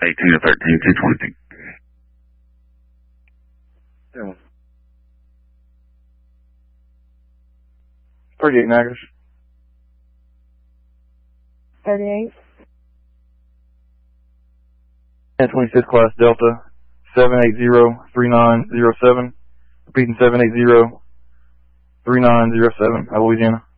18 to 13, 220. Yeah. 38 Naggers. 38. 1026 Class Delta, 780-3907. Repeating 780-3907, Louisiana.